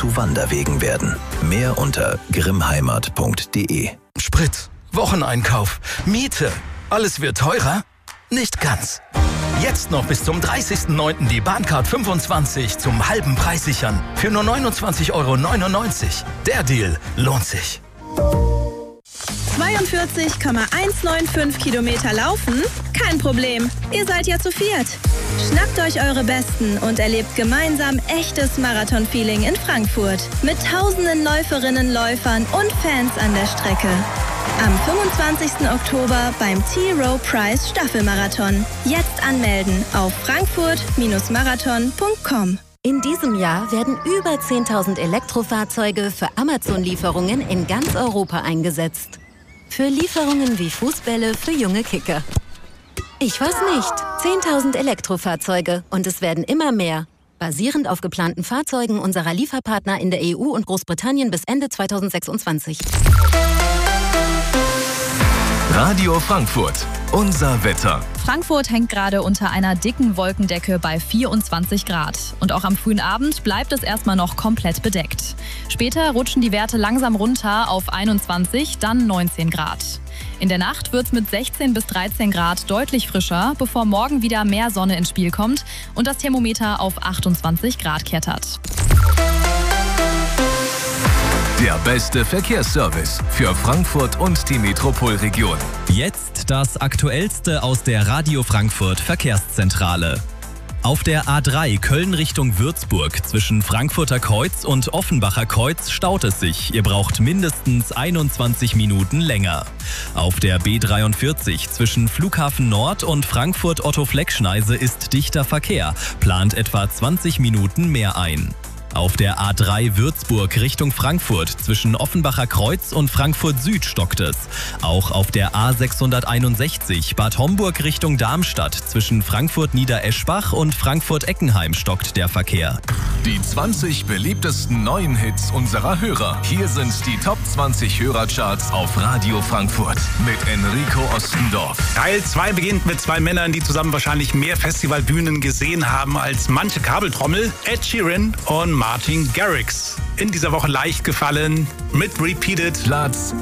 zu Wanderwegen werden. Mehr unter grimmheimat.de. Sprit, Wocheneinkauf, Miete. Alles wird teurer? Nicht ganz. Jetzt noch bis zum 30.09. die Bahncard 25 zum halben Preis sichern. Für nur 29,99 €. Der Deal lohnt sich. 42,195 Kilometer laufen? Kein Problem, ihr seid ja zu viert. Schnappt euch eure Besten und erlebt gemeinsam echtes Marathon-Feeling in Frankfurt. Mit tausenden Läuferinnen, Läufern und Fans an der Strecke. Am 25. Oktober beim T-Row Prize Staffelmarathon. Jetzt anmelden auf frankfurt-marathon.com. In diesem Jahr werden über 10.000 Elektrofahrzeuge für Amazon-Lieferungen in ganz Europa eingesetzt. Für Lieferungen wie Fußbälle für junge Kicker. Ich weiß nicht. 10.000 Elektrofahrzeuge und es werden immer mehr. Basierend auf geplanten Fahrzeugen unserer Lieferpartner in der EU und Großbritannien bis Ende 2026. Radio Frankfurt. Unser Wetter. Frankfurt hängt gerade unter einer dicken Wolkendecke bei 24 Grad. Und auch am frühen Abend bleibt es erstmal noch komplett bedeckt. Später rutschen die Werte langsam runter auf 21, dann 19 Grad. In der Nacht wird es mit 16 bis 13 Grad deutlich frischer, bevor morgen wieder mehr Sonne ins Spiel kommt und das Thermometer auf 28 Grad klettert. Der beste Verkehrsservice für Frankfurt und die Metropolregion. Jetzt das Aktuellste aus der Radio Frankfurt Verkehrszentrale. Auf der A3 Köln Richtung Würzburg zwischen Frankfurter Kreuz und Offenbacher Kreuz staut es sich. Ihr braucht mindestens 21 Minuten länger. Auf der B43 zwischen Flughafen Nord und Frankfurt-Otto-Fleck-Schneise ist dichter Verkehr. Plant etwa 20 Minuten mehr ein. Auf der A3 Würzburg Richtung Frankfurt zwischen Offenbacher Kreuz und Frankfurt Süd stockt es. Auch auf der A661 Bad Homburg Richtung Darmstadt zwischen Frankfurt Niedereschbach und Frankfurt Eckenheim stockt der Verkehr. Die 20 beliebtesten neuen Hits unserer Hörer. Hier sind die Top 20 Hörercharts auf Radio Frankfurt mit Enrico Ostendorf. Teil 2 beginnt mit zwei Männern, die zusammen wahrscheinlich mehr Festivalbühnen gesehen haben als manche Kabeltrommel. Ed Sheeran und Martin Garrix. In dieser Woche leicht gefallen mit Repeated. Platz